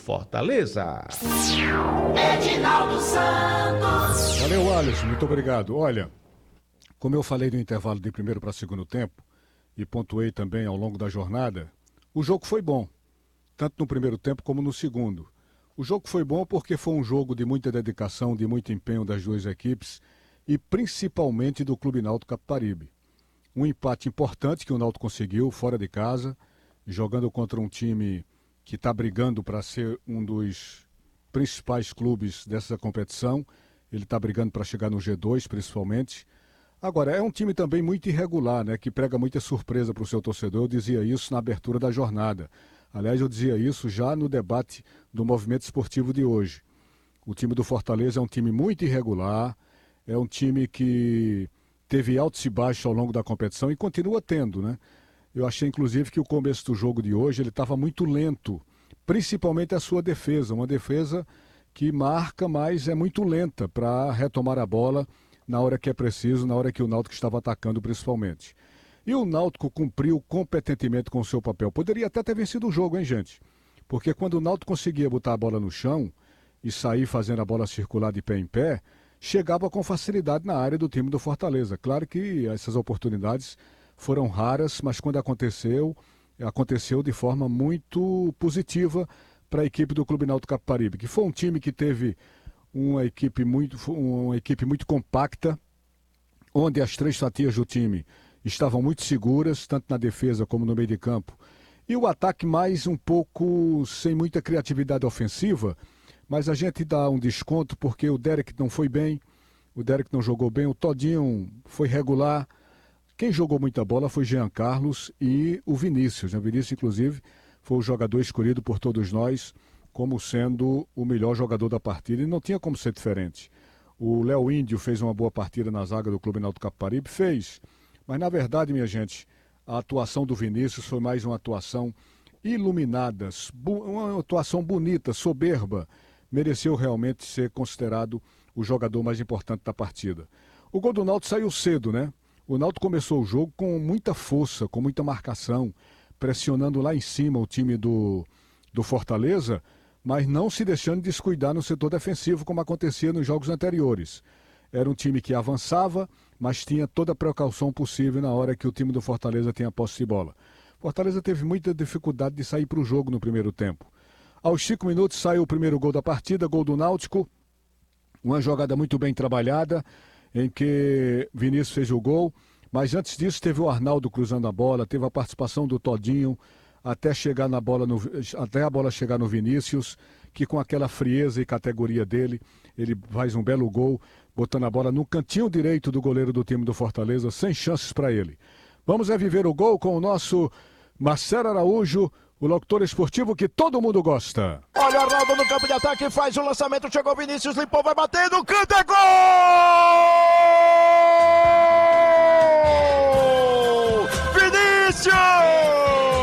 Fortaleza. Edinaldo Santos. Valeu, Alisson, muito obrigado. Olha, como eu falei no intervalo de primeiro para segundo tempo, e pontuei também ao longo da jornada, o jogo foi bom, tanto no primeiro tempo como no segundo. O jogo foi bom porque foi um jogo de muita dedicação, de muito empenho das duas equipes e principalmente do Clube Náutico Capibaribe. Um empate importante que o Náutico conseguiu fora de casa, jogando contra um time que está brigando para ser um dos principais clubes dessa competição. Ele está brigando para chegar no G2, principalmente. Agora, é um time também muito irregular, né? Que prega muita surpresa para o seu torcedor. Eu dizia isso na abertura da jornada. Aliás, eu dizia isso já no debate do movimento esportivo de hoje. O time do Fortaleza é um time muito irregular, é um time que teve altos e baixos ao longo da competição e continua tendo, né? Eu achei, inclusive, que o começo do jogo de hoje ele estava muito lento, principalmente a sua defesa. Uma defesa que marca, mas é muito lenta para retomar a bola na hora que é preciso, na hora que o Náutico estava atacando principalmente. E o Náutico cumpriu competentemente com o seu papel. Poderia até ter vencido o jogo, hein, gente? Porque quando o Náutico conseguia botar a bola no chão e sair fazendo a bola circular de pé em pé, chegava com facilidade na área do time do Fortaleza. Claro que essas oportunidades foram raras, mas quando aconteceu de forma muito positiva para a equipe do Clube Náutico Capibaribe, que foi um time que teve uma equipe muito compacta, onde as três fatias do time estavam muito seguras, tanto na defesa como no meio de campo. E o ataque mais um pouco sem muita criatividade ofensiva, mas a gente dá um desconto porque o Derek não foi bem, o Derek não jogou bem, o Todinho foi regular. Quem jogou muita bola foi Jean Carlos e o Vinícius. O Vinícius, inclusive, foi o jogador escolhido por todos nós como sendo o melhor jogador da partida, e não tinha como ser diferente. O Léo Índio fez uma boa partida na zaga do Clube Náutico Capibaribe, fez, mas na verdade, minha gente, a atuação do Vinícius foi mais uma atuação iluminada, uma atuação bonita, soberba, mereceu realmente ser considerado o jogador mais importante da partida. O gol do Náutico saiu cedo, né? O Náutico começou o jogo com muita força, com muita marcação, pressionando lá em cima o time do Fortaleza, mas não se deixando descuidar no setor defensivo, como acontecia nos jogos anteriores. Era um time que avançava, mas tinha toda a precaução possível na hora que o time do Fortaleza tinha posse de bola. Fortaleza teve muita dificuldade de sair para o jogo no primeiro tempo. Aos 5 minutos saiu o primeiro gol da partida, gol do Náutico. Uma jogada muito bem trabalhada, em que Vinícius fez o gol. Mas antes disso teve o Arnaldo cruzando a bola, teve a participação do Todinho, até a bola chegar no Vinícius, que com aquela frieza e categoria dele, ele faz um belo gol, botando a bola no cantinho direito do goleiro do time do Fortaleza, sem chances para ele. Vamos viver o gol com o nosso Marcelo Araújo, o locutor esportivo que todo mundo gosta. Olha o Arnaldo no campo de ataque, faz o lançamento, chegou Vinícius, limpou, vai bater no canto, é gol!